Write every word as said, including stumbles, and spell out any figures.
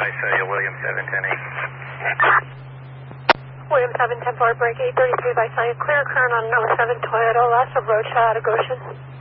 Visalia, William seven ten eight. William seven ten four, break eight thirty-three Visalia, clear current on oh seven Toyota, last of Road, shot out of Goshen.